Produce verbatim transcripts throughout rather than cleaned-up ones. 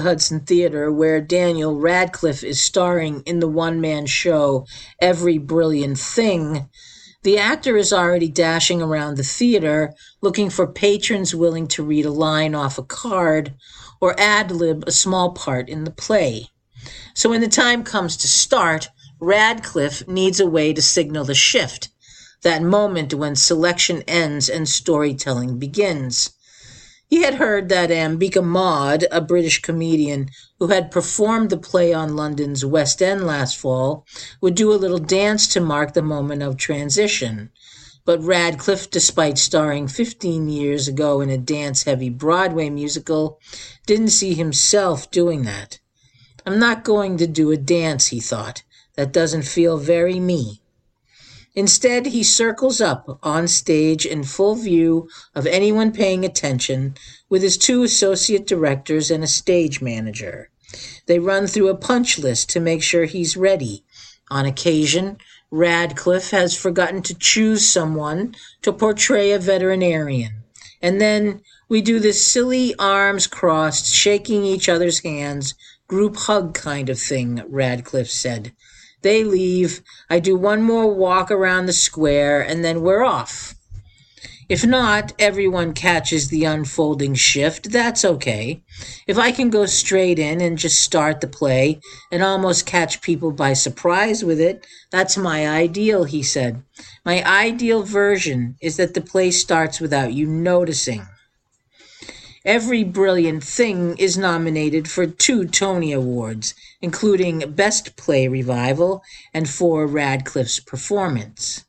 Hudson Theater, where Daniel Radcliffe is starring in the one-man show Every Brilliant Thing, the actor is already dashing around the theater looking for patrons willing to read a line off a card or ad-lib a small part in the play. So when the time comes to start, Radcliffe needs a way to signal the shift, that moment when selection ends and storytelling begins. He had heard that Ambika Maud, a British comedian who had performed the play on London's West End last fall, would do a little dance to mark the moment of transition. But Radcliffe, despite starring fifteen years ago in a dance-heavy Broadway musical, didn't see himself doing that. I'm not going to do a dance, he thought. That doesn't feel very me. Instead, he circles up on stage in full view of anyone paying attention with his two associate directors and a stage manager. They run through a punch list to make sure he's ready. On occasion, Radcliffe has forgotten to choose someone to portray a veterinarian. And then we do this silly arms crossed, shaking each other's hands, group hug kind of thing, Radcliffe said. They leave, I do one more walk around the square, and then we're off. If not, everyone catches the unfolding shift. That's okay. If I can go straight in and just start the play and almost catch people by surprise with it, that's my ideal, he said. My ideal version is that the play starts without you noticing. Every Brilliant Thing is nominated for two Tony Awards, including Best Play Revival and for Radcliffe's performance.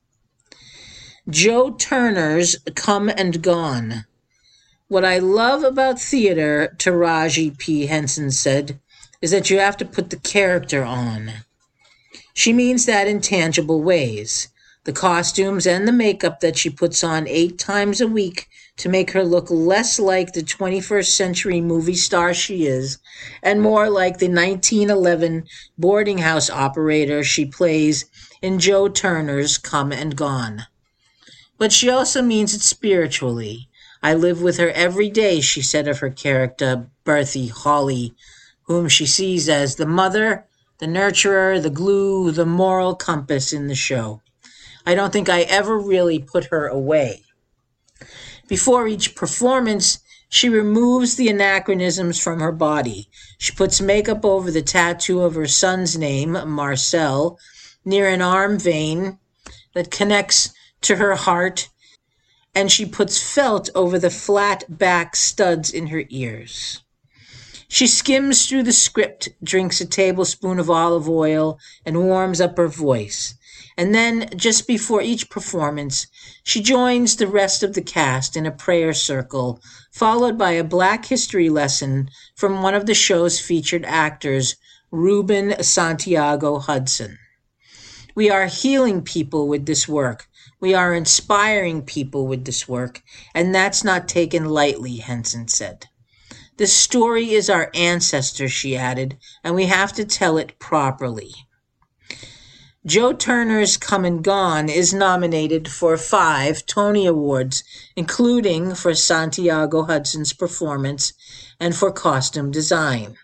Joe Turner's Come and Gone. What I love about theater, Taraji P. Henson said, is that you have to put the character on. She means that in tangible ways. The costumes and the makeup that she puts on eight times a week to make her look less like the twenty-first century movie star she is, and more like the nineteen eleven boarding house operator she plays in Joe Turner's Come and Gone. But she also means it spiritually. I live with her every day, she said of her character, Berthy Hawley, whom she sees as the mother, the nurturer, the glue, the moral compass in the show. I don't think I ever really put her away. Before each performance, she removes the anachronisms from her body. She puts makeup over the tattoo of her son's name, Marcel, near an arm vein that connects to her heart, and she puts felt over the flat back studs in her ears. She skims through the script, drinks a tablespoon of olive oil, and warms up her voice. And then, just before each performance, she joins the rest of the cast in a prayer circle, followed by a Black history lesson from one of the show's featured actors, Ruben Santiago Hudson. We are healing people with this work. We are inspiring people with this work, and that's not taken lightly, Henson said. This story is our ancestor, she added, and we have to tell it properly. Joe Turner's Come and Gone is nominated for five Tony Awards, including for Santiago Hudson's performance and for costume design.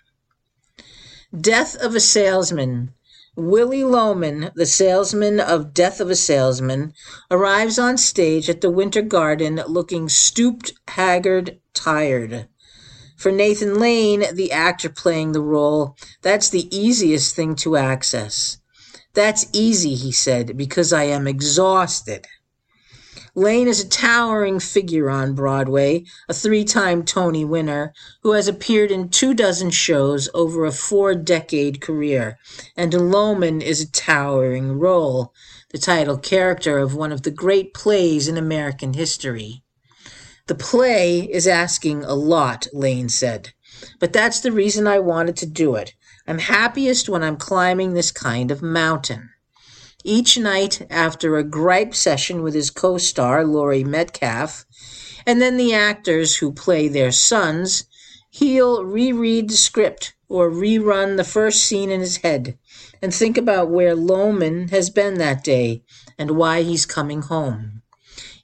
Death of a Salesman. Willy Loman, the salesman of Death of a Salesman, arrives on stage at the Winter Garden looking stooped, haggard, tired. For Nathan Lane, the actor playing the role, that's the easiest thing to access. That's easy, he said, because I am exhausted. Lane is a towering figure on Broadway, a three-time Tony winner, who has appeared in two dozen shows over a four-decade career, and Loman is a towering role, the title character of one of the great plays in American history. The play is asking a lot, Lane said, but that's the reason I wanted to do it. I'm happiest when I'm climbing this kind of mountain. Each night, after a gripe session with his co-star, Laurie Metcalf, and then the actors who play their sons, he'll reread the script or rerun the first scene in his head and think about where Loman has been that day and why he's coming home.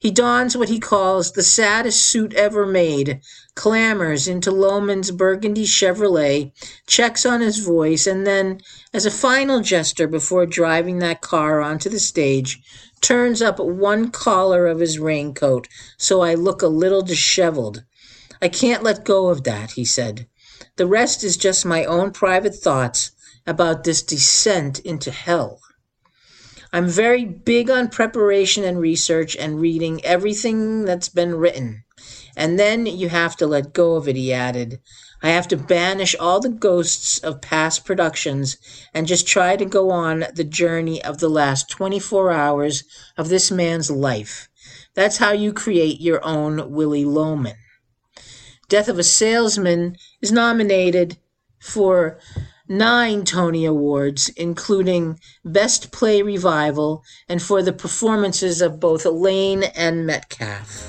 He dons what he calls the saddest suit ever made, clambers into Lohman's burgundy Chevrolet, checks on his voice, and then, as a final gesture before driving that car onto the stage, turns up one collar of his raincoat so I look a little disheveled. I can't let go of that, he said. The rest is just my own private thoughts about this descent into hell. I'm very big on preparation and research and reading everything that's been written. And then you have to let go of it, he added. I have to banish all the ghosts of past productions and just try to go on the journey of the last twenty-four hours of this man's life. That's how you create your own Willy Loman. Death of a Salesman is nominated for nine Tony Awards, including Best Play Revival, and for the performances of both Elaine and Metcalf.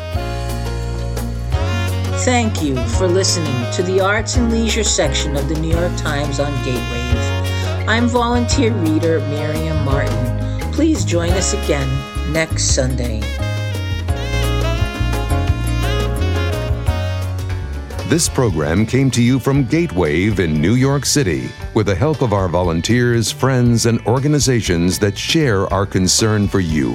Thank you for listening to the Arts and Leisure section of the New York Times on Gatewave. I'm volunteer reader Miriam Martin. Please join us again next Sunday. This program came to you from Gatewave in New York City with the help of our volunteers, friends, and organizations that share our concern for you.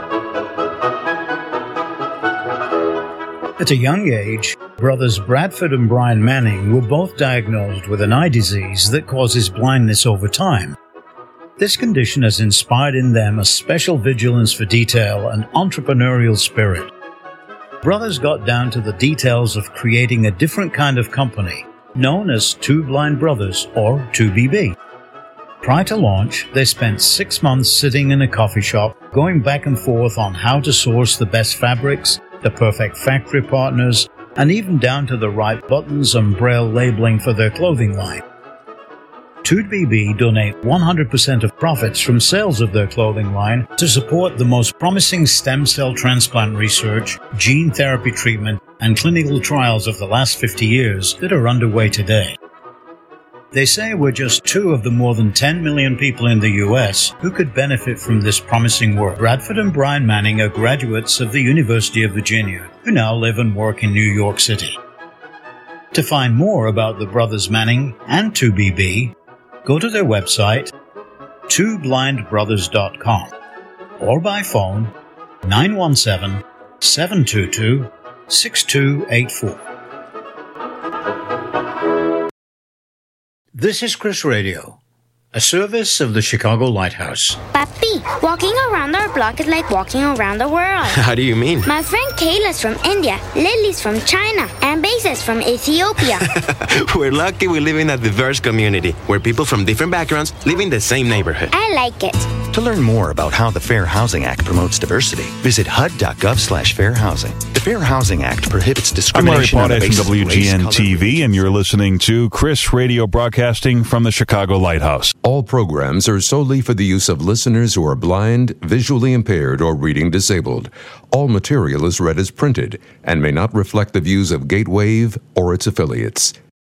At a young age, brothers Bradford and Brian Manning were both diagnosed with an eye disease that causes blindness over time. This condition has inspired in them a special vigilance for detail and entrepreneurial spirit. Brothers got down to the details of creating a different kind of company, known as Two Blind Brothers, or two B B. Prior to launch, they spent six months sitting in a coffee shop, going back and forth on how to source the best fabrics, the perfect factory partners, and even down to the right buttons and braille labeling for their clothing line. two B B donate one hundred percent of profits from sales of their clothing line to support the most promising stem cell transplant research, gene therapy treatment, and clinical trials of the last fifty years that are underway today. They say we're just two of the more than ten million people in the U S who could benefit from this promising work. Bradford and Brian Manning are graduates of the University of Virginia, who now live and work in New York City. To find more about the brothers Manning and two B B, go to their website, two blind brothers dot com, or by phone nine one seven, seven two two, six two eight four. This is Chris Radio, a service of the Chicago Lighthouse. Papi, walking around our block is like walking around the world. How do you mean? My friend Kayla's from India, Lily's from China, and Basa's from Ethiopia. We're lucky we live in a diverse community where people from different backgrounds live in the same neighborhood. I like it. To learn more about how the Fair Housing Act promotes diversity, visit H U D dot gov slash fair housing. The Fair Housing Act prohibits discrimination I'm on the Larry Potash basis from W G N of race, T V, color, and you're listening to Chris Radio broadcasting from the Chicago Lighthouse. All programs are solely for the use of listeners who are blind, visually impaired, or reading disabled. All material is read as printed and may not reflect the views of Gatewave or its affiliates.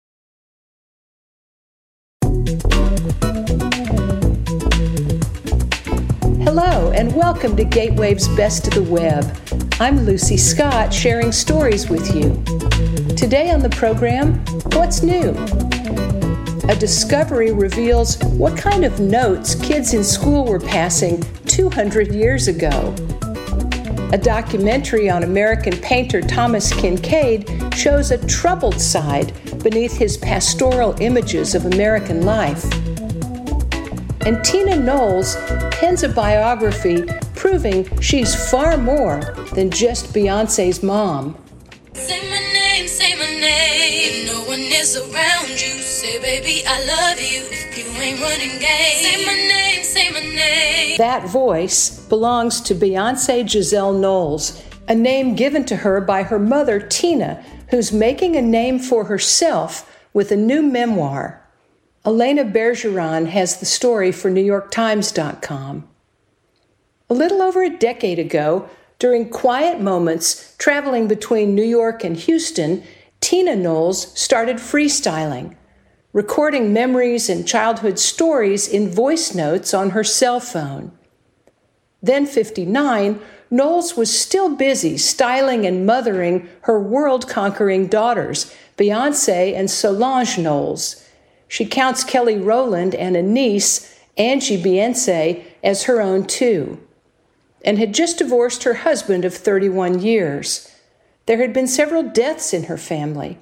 Hello, and welcome to Gatewave's Best of the Web. I'm Lucy Scott, sharing stories with you. Today on the program, what's new? A discovery reveals what kind of notes kids in school were passing two hundred years ago. A documentary on American painter Thomas Kinkade shows a troubled side beneath his pastoral images of American life. And Tina Knowles pens a biography proving she's far more than just Beyoncé's mom. Say my name, say my name. No one is around you. Say, baby, I love you. If you ain't running game. Say my name, say my name. That voice belongs to Beyoncé Giselle Knowles, a name given to her by her mother, Tina, who's making a name for herself with a new memoir. Elena Bergeron has the story for New York Times dot com. A little over a decade ago, during quiet moments traveling between New York and Houston, Tina Knowles started freestyling, recording memories and childhood stories in voice notes on her cell phone. Then fifty-nine, Knowles was still busy styling and mothering her world-conquering daughters, Beyonce and Solange Knowles. She counts Kelly Rowland and a niece, Angie Beyonce, as her own too, and had just divorced her husband of thirty-one years. There had been several deaths in her family.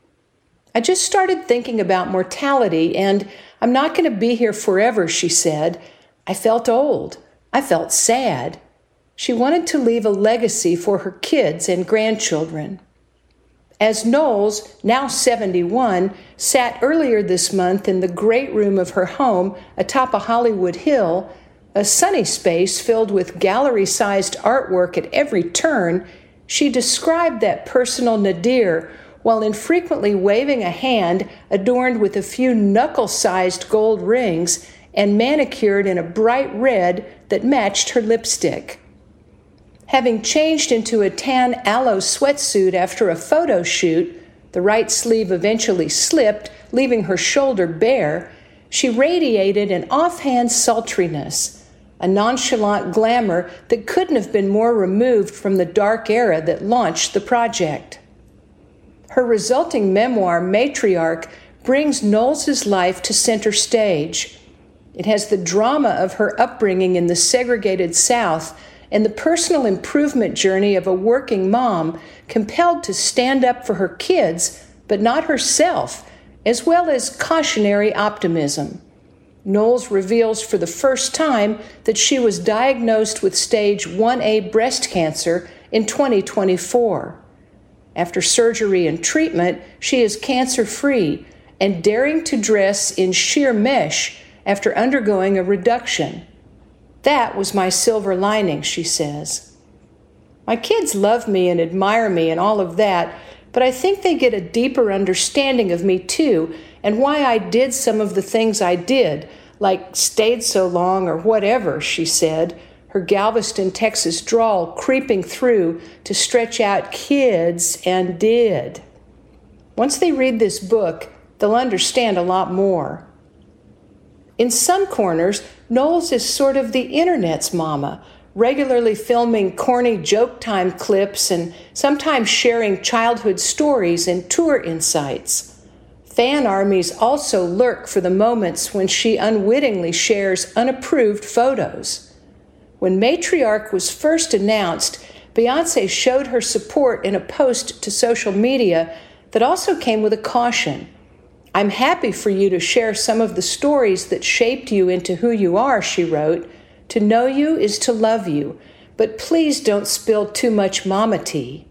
I just started thinking about mortality, and I'm not going to be here forever, she said. I felt old. I felt sad. She wanted to leave a legacy for her kids and grandchildren. As Knowles, now seventy-one, sat earlier this month in the great room of her home atop a Hollywood hill, a sunny space filled with gallery-sized artwork at every turn, she described that personal nadir while infrequently waving a hand adorned with a few knuckle-sized gold rings and manicured in a bright red that matched her lipstick. Having changed into a tan aloe sweatsuit after a photo shoot, the right sleeve eventually slipped, leaving her shoulder bare, she radiated an offhand sultriness, a nonchalant glamour that couldn't have been more removed from the dark era that launched the project. Her resulting memoir, Matriarch, brings Knowles' life to center stage. It has the drama of her upbringing in the segregated South and the personal improvement journey of a working mom compelled to stand up for her kids, but not herself, as well as cautionary optimism. Knowles reveals for the first time that she was diagnosed with stage one A breast cancer in twenty twenty-four. After surgery and treatment, she is cancer-free and daring to dress in sheer mesh after undergoing a reduction. That was my silver lining, she says. My kids love me and admire me and all of that, but I think they get a deeper understanding of me too, and why I did some of the things I did, like stayed so long or whatever, she said, her Galveston, Texas drawl creeping through to stretch out kids, and did. Once they read this book, they'll understand a lot more. In some corners, Knowles is sort of the internet's mama, regularly filming corny joke time clips and sometimes sharing childhood stories and tour insights. Fan armies also lurk for the moments when she unwittingly shares unapproved photos. When Matriarch was first announced, Beyonce showed her support in a post to social media that also came with a caution. I'm happy for you to share some of the stories that shaped you into who you are, she wrote. To know you is to love you, but please don't spill too much mama tea.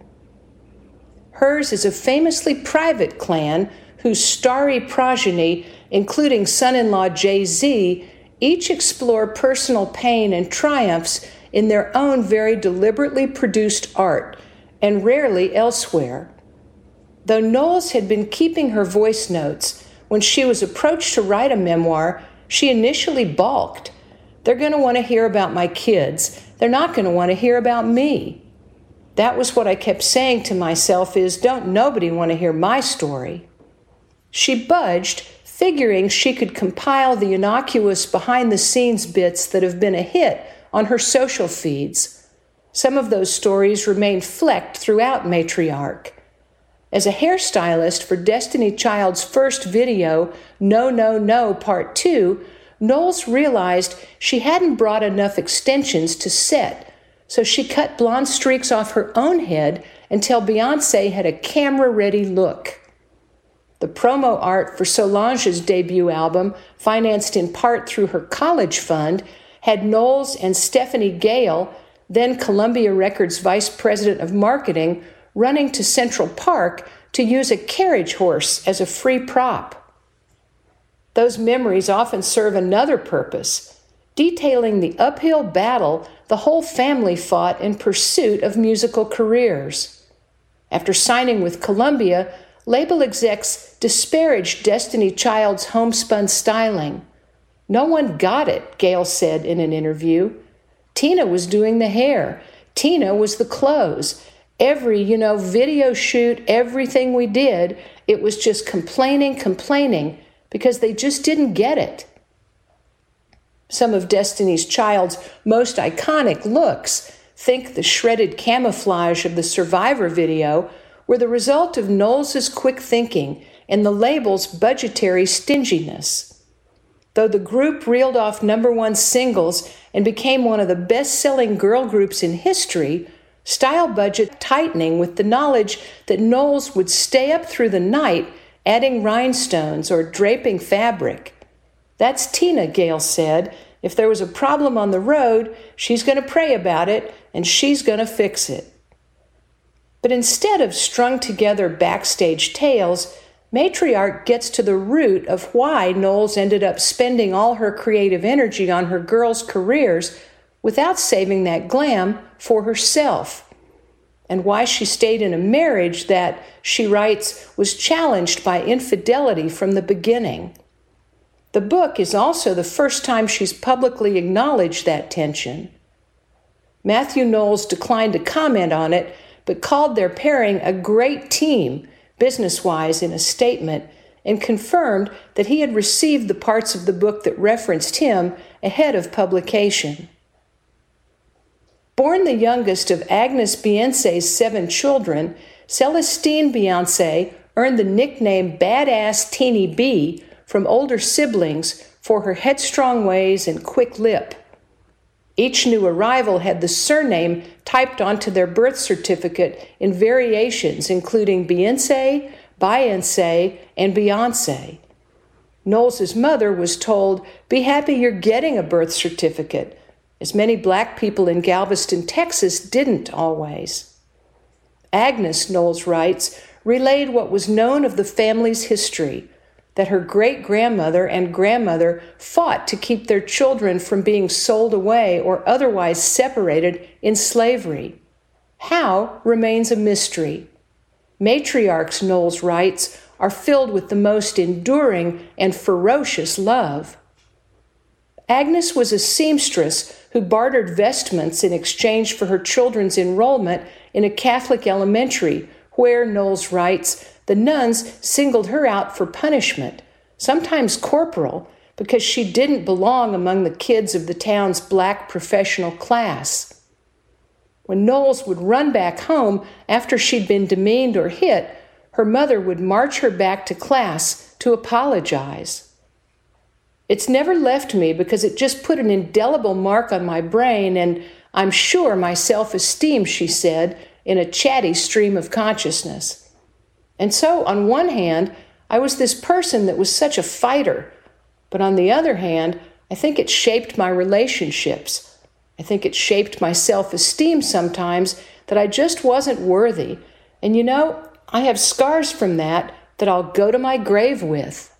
Hers is a famously private clan whose starry progeny, including son-in-law Jay-Z, each explore personal pain and triumphs in their own very deliberately produced art, and rarely elsewhere. Though Knowles had been keeping her voice notes, when she was approached to write a memoir, she initially balked. They're going to want to hear about my kids. They're not going to want to hear about me. That was what I kept saying to myself is, don't nobody want to hear my story. She budged, figuring she could compile the innocuous behind-the-scenes bits that have been a hit on her social feeds. Some of those stories remain flecked throughout Matriarch. As a hairstylist for Destiny Child's first video, No, No, No, Part two, Knowles realized she hadn't brought enough extensions to set, so she cut blonde streaks off her own head until Beyonce had a camera-ready look. The promo art for Solange's debut album, financed in part through her college fund, had Knowles and Stephanie Gale, then Columbia Records vice president of marketing, running to Central Park to use a carriage horse as a free prop. Those memories often serve another purpose, detailing the uphill battle the whole family fought in pursuit of musical careers. After signing with Columbia, label execs disparaged Destiny Child's homespun styling. No one got it, Gale said in an interview. Tina was doing the hair. Tina was the clothes. Every, you know, video shoot, everything we did, it was just complaining, complaining, because they just didn't get it. Some of Destiny's Child's most iconic looks think the shredded camouflage of the Survivor video, were the result of Knowles' quick thinking and the label's budgetary stinginess. Though the group reeled off number one singles and became one of the best-selling girl groups in history, style budget tightening with the knowledge that Knowles would stay up through the night adding rhinestones or draping fabric. That's Tina, Gail said. If there was a problem on the road, she's going to pray about it and she's going to fix it. But instead of strung together backstage tales, Matriarch gets to the root of why Knowles ended up spending all her creative energy on her girls' careers without saving that glam for herself, and why she stayed in a marriage that, she writes, was challenged by infidelity from the beginning. The book is also the first time she's publicly acknowledged that tension. Matthew Knowles declined to comment on it, but called their pairing a great team, business-wise, in a statement, and confirmed that he had received the parts of the book that referenced him ahead of publication. Born the youngest of Agnes Beyonce's seven children, Celestine Beyonce earned the nickname Badass Teeny B from older siblings for her headstrong ways and quick lip. Each new arrival had the surname typed onto their birth certificate in variations including Beyonce, Beyonce, and Beyonce. Knowles' mother was told, "Be happy you're getting a birth certificate," as many black people in Galveston, Texas didn't always. Agnes, Knowles writes, relayed what was known of the family's history, that her great-grandmother and grandmother fought to keep their children from being sold away or otherwise separated in slavery. How remains a mystery. Matriarchs, Knowles writes, are filled with the most enduring and ferocious love. Agnes was a seamstress who bartered vestments in exchange for her children's enrollment in a Catholic elementary where, Knowles writes, the nuns singled her out for punishment, sometimes corporal, because she didn't belong among the kids of the town's black professional class. When Knowles would run back home after she'd been demeaned or hit, her mother would march her back to class to apologize. It's never left me because it just put an indelible mark on my brain and, I'm sure, my self-esteem, she said, in a chatty stream of consciousness. And so, on one hand, I was this person that was such a fighter, but on the other hand, I think it shaped my relationships. I think it shaped my self-esteem sometimes that I just wasn't worthy. And you know, I have scars from that that I'll go to my grave with.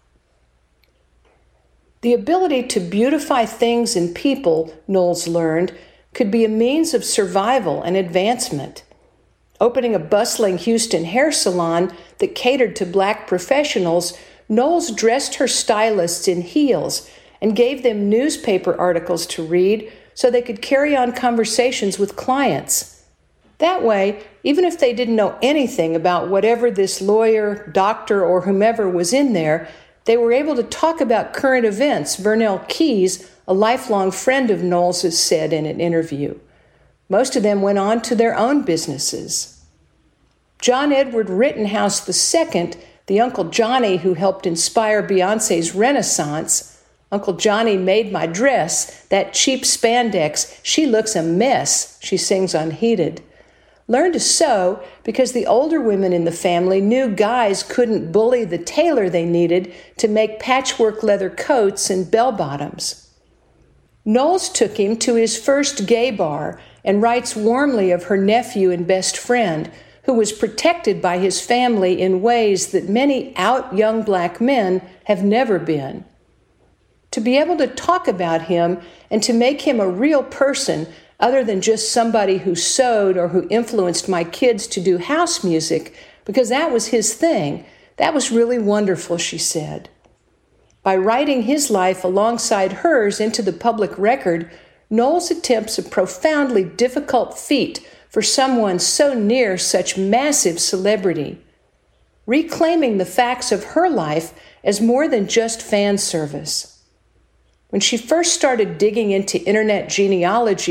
The ability to beautify things and people, Knowles learned, could be a means of survival and advancement. Opening a bustling Houston hair salon that catered to black professionals, Knowles dressed her stylists in heels and gave them newspaper articles to read so they could carry on conversations with clients. That way, even if they didn't know anything about whatever this lawyer, doctor, or whomever was in there, they were able to talk about current events, Vernell Keys, a lifelong friend of Knowles', said in an interview. Most of them went on to their own businesses. John Edward Rittenhouse the Second, the Uncle Johnny who helped inspire Beyonce's Renaissance, "Uncle Johnny made my dress, that cheap spandex, she looks a mess," she sings on Heated, learned to sew because the older women in the family knew guys couldn't bully the tailor they needed to make patchwork leather coats and bell-bottoms. Knowles took him to his first gay bar and writes warmly of her nephew and best friend, who was protected by his family in ways that many out young black men have never been. To be able to talk about him and to make him a real person other than just somebody who sewed or who influenced my kids to do house music, because that was his thing, that was really wonderful, she said. By writing his life alongside hers into the public record, Knowles attempts a profoundly difficult feat for someone so near such massive celebrity, reclaiming the facts of her life as more than just fan service. When she first started digging into internet genealogy,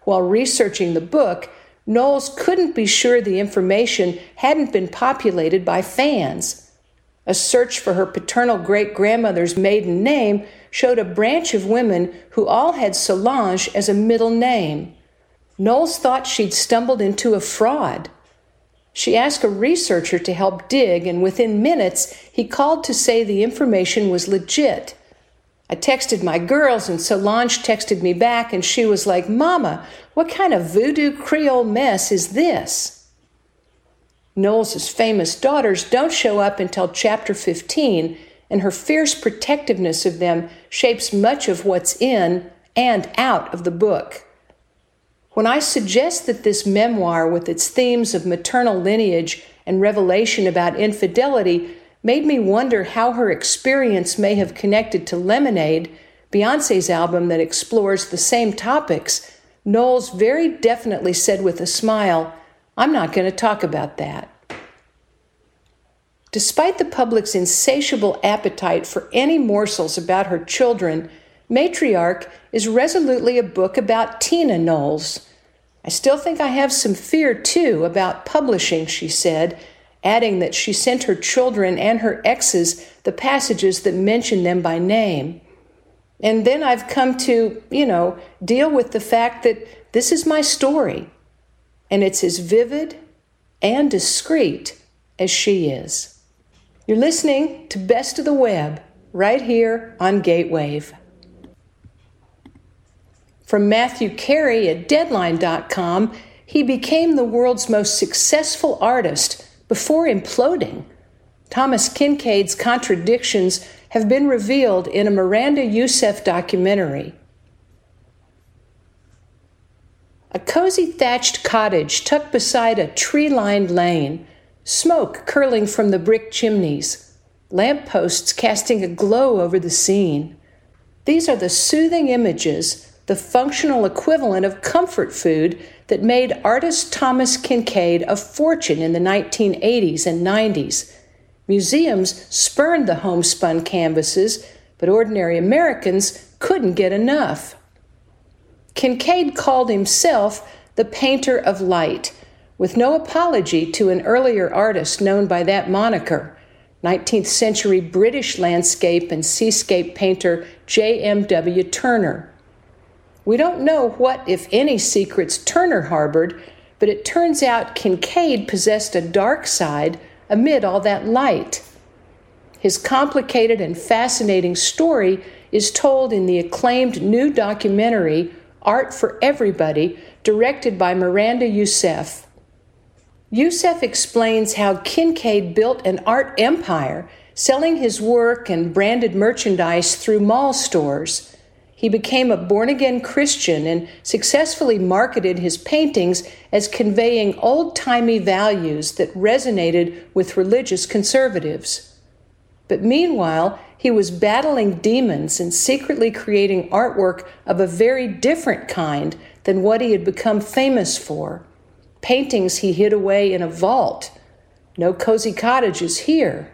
While researching the book, Knowles couldn't be sure the information hadn't been populated by fans. A search for her paternal great-grandmother's maiden name showed a branch of women who all had Solange as a middle name. Knowles thought she'd stumbled into a fraud. She asked a researcher to help dig, and within minutes, he called to say the information was legit. I texted my girls, and Solange texted me back, and she was like, "Mama, what kind of voodoo Creole mess is this?" Knowles' famous daughters don't show up until chapter fifteen, and her fierce protectiveness of them shapes much of what's in and out of the book. When I suggest that this memoir, with its themes of maternal lineage and revelation about infidelity, made me wonder how her experience may have connected to Lemonade, Beyoncé's album that explores the same topics, Knowles very definitely said with a smile, "I'm not going to talk about that." Despite the public's insatiable appetite for any morsels about her children, Matriarch is resolutely a book about Tina Knowles. "I still think I have some fear, too, about publishing," she said, adding that she sent her children and her exes the passages that mention them by name. "And then I've come to, you know, deal with the fact that this is my story, and it's as vivid and discreet as she is." You're listening to Best of the Web, right here on Gatewave. From Matthew Carey at Deadline dot com, he became the world's most successful artist before imploding. Thomas Kincaid's contradictions have been revealed in a Miranda Youssef documentary. A cozy thatched cottage tucked beside a tree-lined lane, smoke curling from the brick chimneys, lampposts casting a glow over the scene. These are the soothing images, the functional equivalent of comfort food that made artist Thomas Kincaid a fortune in the nineteen eighties and nineties. Museums spurned the homespun canvases, but ordinary Americans couldn't get enough. Kincaid called himself the painter of light, with no apology to an earlier artist known by that moniker, nineteenth century British landscape and seascape painter J M W Turner. We don't know what, if any, secrets Turner harbored, but it turns out Kincaid possessed a dark side amid all that light. His complicated and fascinating story is told in the acclaimed new documentary, Art for Everybody, directed by Miranda Youssef. Youssef explains how Kincaid built an art empire, selling his work and branded merchandise through mall stores. He became a born-again Christian and successfully marketed his paintings as conveying old-timey values that resonated with religious conservatives. But meanwhile, he was battling demons and secretly creating artwork of a very different kind than what he had become famous for. Paintings he hid away in a vault. No cozy cottages here.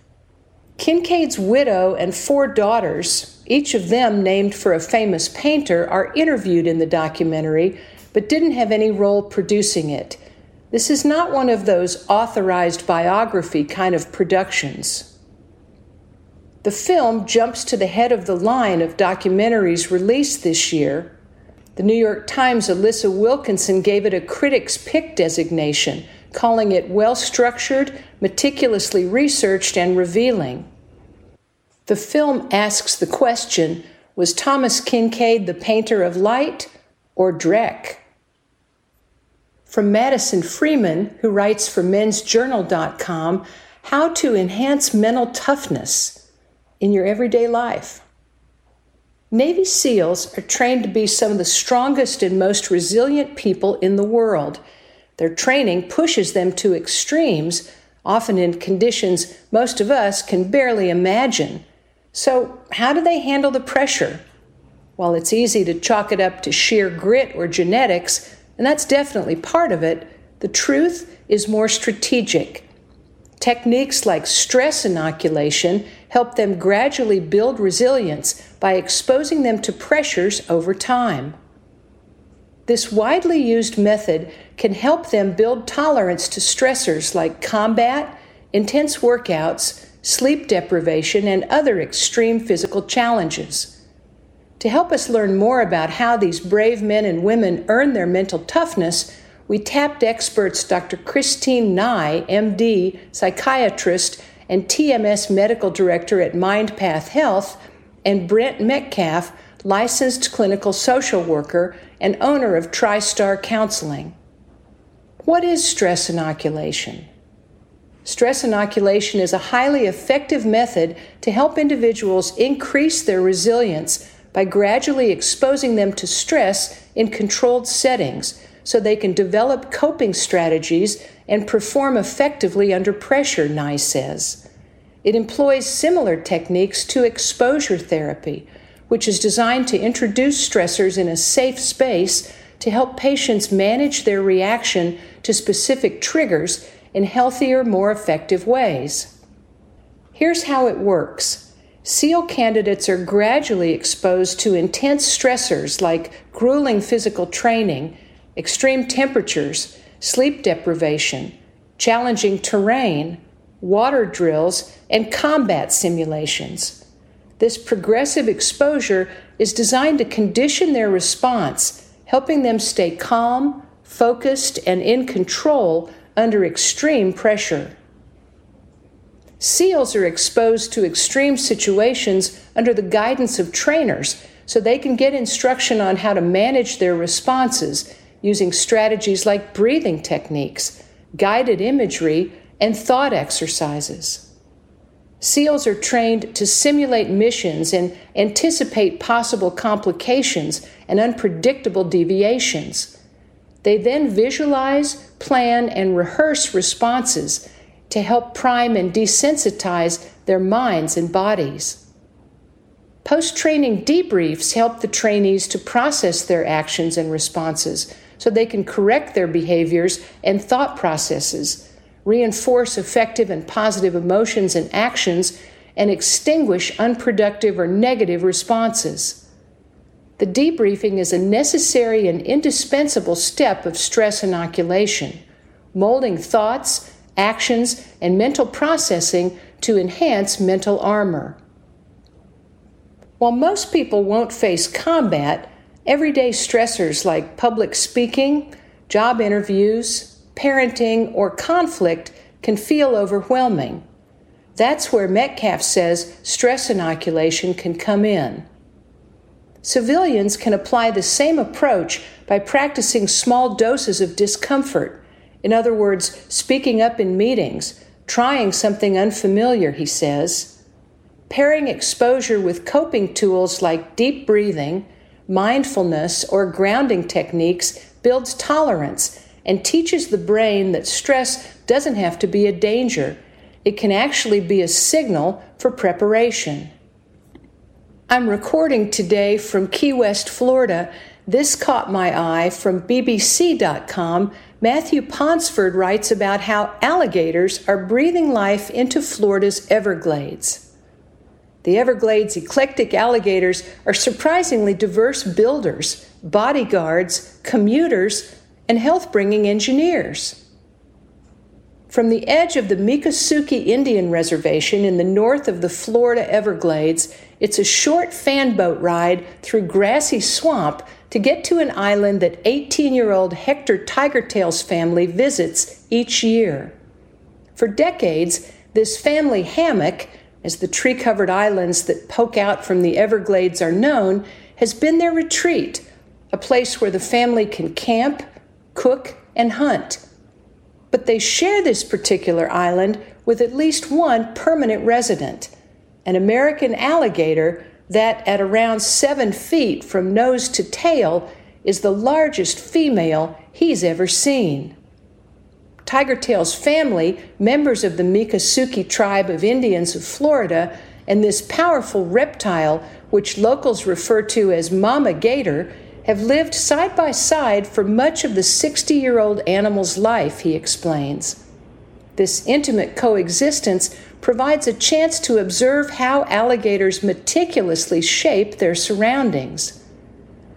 Kincaid's widow and four daughters, each of them named for a famous painter, are interviewed in the documentary, but didn't have any role producing it. This is not one of those authorized biography kind of productions. The film jumps to the head of the line of documentaries released this year. The New York Times' Alyssa Wilkinson gave it a Critics' Pick designation, calling it well-structured, meticulously researched, and revealing. The film asks the question, was Thomas Kincaid the painter of light or Drek? From Madison Freeman, who writes for Men's Journal dot com, how to enhance mental toughness in your everyday life. Navy SEALs are trained to be some of the strongest and most resilient people in the world. Their training pushes them to extremes, often in conditions most of us can barely imagine. So, how do they handle the pressure? While it's easy to chalk it up to sheer grit or genetics, and that's definitely part of it, the truth is more strategic. Techniques like stress inoculation help them gradually build resilience by exposing them to pressures over time. This widely used method can help them build tolerance to stressors like combat, intense workouts, sleep deprivation, and other extreme physical challenges. To help us learn more about how these brave men and women earn their mental toughness, we tapped experts Doctor Christine Nye, M D, psychiatrist and T M S medical director at MindPath Health, and Brent Metcalf, licensed clinical social worker and owner of TriStar Counseling. What is stress inoculation? Stress inoculation is a highly effective method to help individuals increase their resilience by gradually exposing them to stress in controlled settings so they can develop coping strategies and perform effectively under pressure, Nye says. It employs similar techniques to exposure therapy, which is designed to introduce stressors in a safe space to help patients manage their reaction to specific triggers in healthier, more effective ways. Here's how it works. SEAL candidates are gradually exposed to intense stressors like grueling physical training, extreme temperatures, sleep deprivation, challenging terrain, water drills, and combat simulations. This progressive exposure is designed to condition their response, helping them stay calm, focused, and in control under extreme pressure. SEALs are exposed to extreme situations under the guidance of trainers so they can get instruction on how to manage their responses using strategies like breathing techniques, guided imagery, and thought exercises. SEALs are trained to simulate missions and anticipate possible complications and unpredictable deviations. They then visualize, plan, and rehearse responses to help prime and desensitize their minds and bodies. Post-training debriefs help the trainees to process their actions and responses so they can correct their behaviors and thought processes, reinforce effective and positive emotions and actions, and extinguish unproductive or negative responses. The debriefing is a necessary and indispensable step of stress inoculation, molding thoughts, actions, and mental processing to enhance mental armor. While most people won't face combat, everyday stressors like public speaking, job interviews, parenting, or conflict can feel overwhelming. That's where Metcalf says stress inoculation can come in. Civilians can apply the same approach by practicing small doses of discomfort. In other words, speaking up in meetings, trying something unfamiliar, he says. Pairing exposure with coping tools like deep breathing, mindfulness, or grounding techniques builds tolerance and teaches the brain that stress doesn't have to be a danger. It can actually be a signal for preparation. I'm recording today from Key West, Florida. This caught my eye from B B C dot com. Matthew Ponsford writes about how alligators are breathing life into Florida's Everglades. The Everglades' eclectic alligators are surprisingly diverse builders, bodyguards, commuters, and health-bringing engineers. From the edge of the Miccosukee Indian Reservation in the north of the Florida Everglades, it's a short fanboat ride through grassy swamp to get to an island that eighteen-year-old Hector Tigertail's family visits each year. For decades, this family hammock, as the tree-covered islands that poke out from the Everglades are known, has been their retreat, a place where the family can camp, cook, and hunt. But they share this particular island with at least one permanent resident, an American alligator that, at around seven feet from nose to tail, is the largest female he's ever seen. Tigertail's family, members of the Miccosukee tribe of Indians of Florida, and this powerful reptile, which locals refer to as Mama Gator, have lived side by side for much of the sixty-year-old animal's life, he explains. This intimate coexistence provides a chance to observe how alligators meticulously shape their surroundings.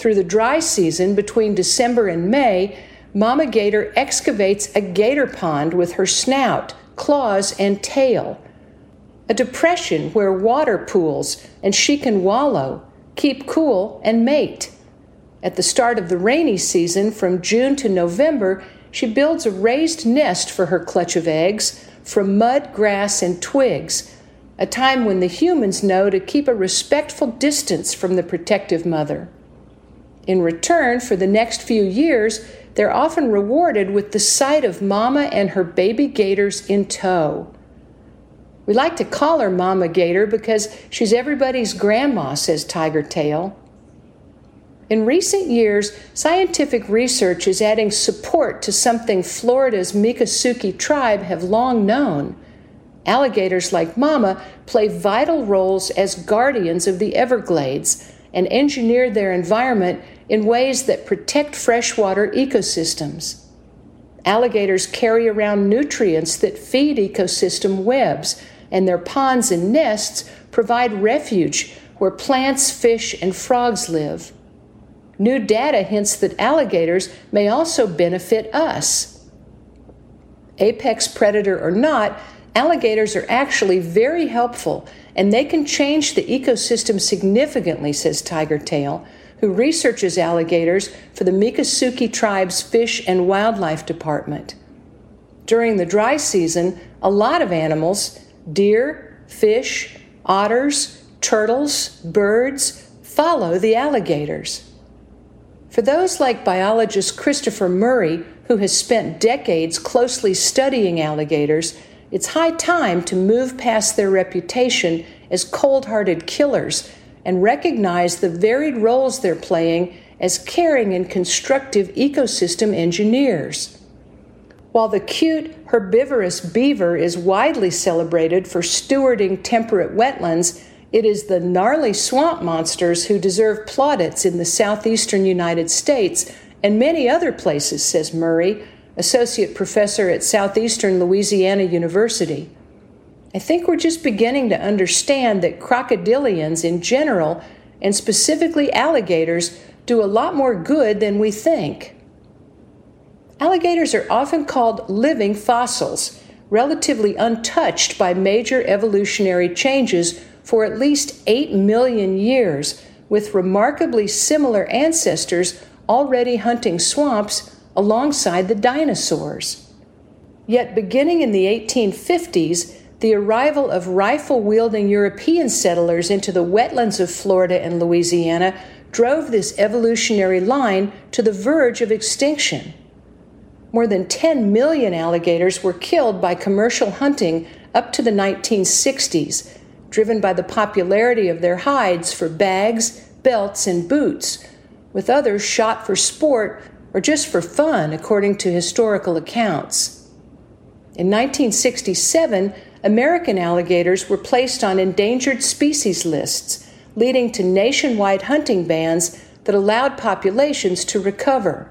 Through the dry season between December and May, Mama Gator excavates a gator pond with her snout, claws, and tail. A depression where water pools and she can wallow, keep cool, and mate. At the start of the rainy season, from June to November, she builds a raised nest for her clutch of eggs from mud, grass, and twigs, a time when the humans know to keep a respectful distance from the protective mother. In return, for the next few years, they're often rewarded with the sight of Mama and her baby gators in tow. We like to call her Mama Gator because she's everybody's grandma, says Tiger Tail. In recent years, scientific research is adding support to something Florida's Miccosukee tribe have long known. Alligators like Mama play vital roles as guardians of the Everglades and engineer their environment in ways that protect freshwater ecosystems. Alligators carry around nutrients that feed ecosystem webs, and their ponds and nests provide refuge where plants, fish, and frogs live. New data hints that alligators may also benefit us. Apex predator or not, alligators are actually very helpful, and they can change the ecosystem significantly, says Tiger Tail, who researches alligators for the Miccosukee Tribe's Fish and Wildlife Department. During the dry season, a lot of animals, deer, fish, otters, turtles, birds, follow the alligators. For those like biologist Christopher Murray, who has spent decades closely studying alligators, it's high time to move past their reputation as cold-hearted killers and recognize the varied roles they're playing as caring and constructive ecosystem engineers. While the cute, herbivorous beaver is widely celebrated for stewarding temperate wetlands, it is the gnarly swamp monsters who deserve plaudits in the southeastern United States and many other places, says Murray, associate professor at Southeastern Louisiana University. I think we're just beginning to understand that crocodilians in general, and specifically alligators, do a lot more good than we think. Alligators are often called living fossils, relatively untouched by major evolutionary changes for at least eight million years, with remarkably similar ancestors already hunting swamps alongside the dinosaurs. Yet beginning in the eighteen fifties, the arrival of rifle-wielding European settlers into the wetlands of Florida and Louisiana drove this evolutionary line to the verge of extinction. More than ten million alligators were killed by commercial hunting up to the nineteen sixties, driven by the popularity of their hides for bags, belts, and boots, with others shot for sport or just for fun, according to historical accounts. In nineteen sixty-seven, American alligators were placed on endangered species lists, leading to nationwide hunting bans that allowed populations to recover.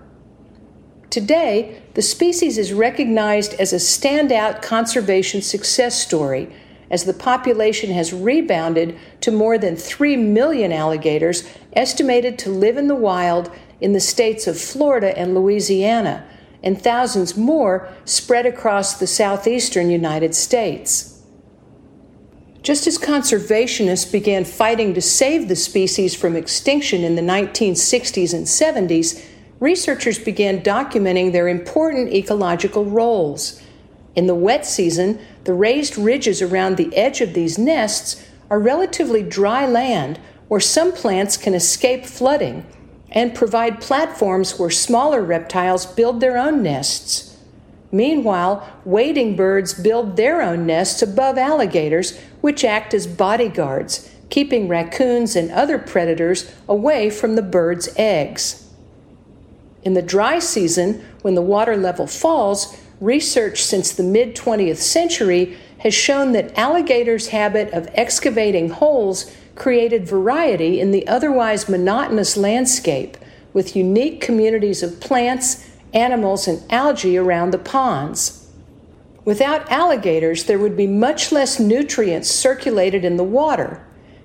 Today, the species is recognized as a standout conservation success story, as the population has rebounded to more than three million alligators estimated to live in the wild in the states of Florida and Louisiana, and thousands more spread across the southeastern United States. Just as conservationists began fighting to save the species from extinction in the nineteen sixties and seventies, researchers began documenting their important ecological roles. In the wet season, the raised ridges around the edge of these nests are relatively dry land where some plants can escape flooding and provide platforms where smaller reptiles build their own nests. Meanwhile, wading birds build their own nests above alligators, which act as bodyguards, keeping raccoons and other predators away from the birds' eggs. In the dry season, when the water level falls, research since the mid-twentieth century has shown that alligators' habit of excavating holes created variety in the otherwise monotonous landscape, with unique communities of plants, animals, and algae around the ponds. Without alligators, there would be much less nutrients circulated in the water.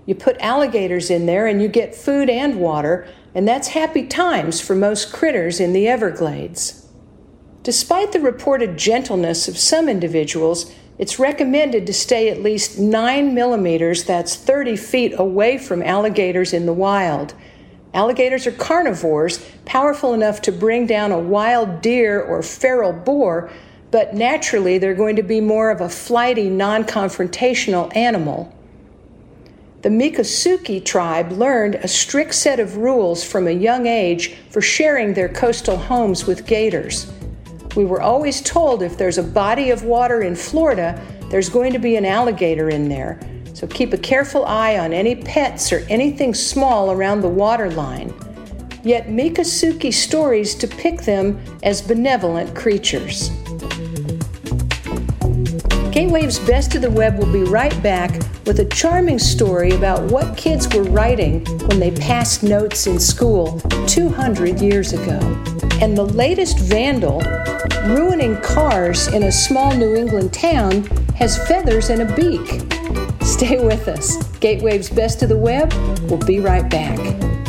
You put alligators in there and you get food and water, and that's happy times for most critters in the Everglades. Despite the reported gentleness of some individuals, it's recommended to stay at least nine millimeters, that's thirty feet, away from alligators in the wild. Alligators are carnivores, powerful enough to bring down a wild deer or feral boar, but naturally they're going to be more of a flighty, non-confrontational animal. The Miccosukee tribe learned a strict set of rules from a young age for sharing their coastal homes with gators. We were always told if there's a body of water in Florida, there's going to be an alligator in there. So keep a careful eye on any pets or anything small around the water line. Yet Miccosukee stories depict them as benevolent creatures. Gatewave's Best of the Web will be right back with a charming story about what kids were writing when they passed notes in school two hundred years ago. And the latest vandal, ruining cars in a small New England town, has feathers and a beak. Stay with us. Gatewave's Best of the Web will be right back.